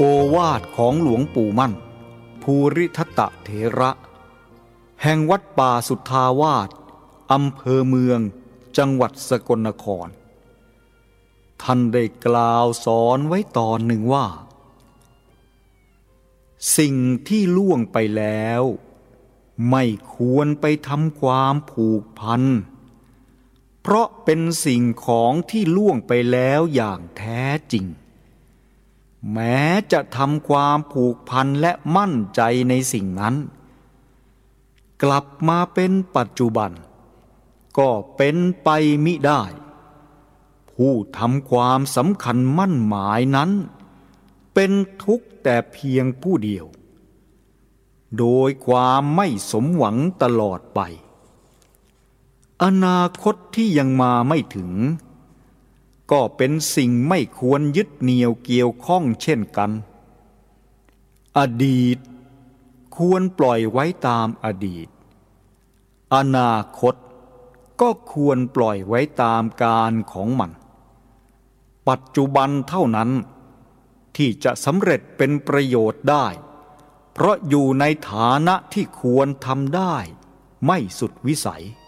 วาทของหลวงปู่มั่นภูริทัตตเถระแห่งวัดป่าสุทธาวาสอำเภอเมืองจังหวัดสกลนครท่านได้กล่าวสอนไว้ตอนหนึ่งว่าสิ่งที่ล่วงไปแล้วไม่ควรไปทำความผูกพันเพราะเป็นสิ่งของที่ล่วงไปแล้วอย่างแท้จริงแม้จะทำความผูกพันและมั่นใจในสิ่งนั้นกลับมาเป็นปัจจุบันก็เป็นไปมิได้ผู้ทำความสำคัญมั่นหมายนั้นเป็นทุกข์แต่เพียงผู้เดียวโดยความไม่สมหวังตลอดไปอนาคตที่ยังมาไม่ถึงก็เป็นสิ่งไม่ควรยึดเหนี่ยวเกี่ยวข้องเช่นกันอดีตควรปล่อยไว้ตามอดีตอนาคตก็ควรปล่อยไว้ตามกาลของมันปัจจุบันเท่านั้นที่จะสำเร็จเป็นประโยชน์ได้เพราะอยู่ในฐานะที่ควรทำได้ไม่สุดวิสัย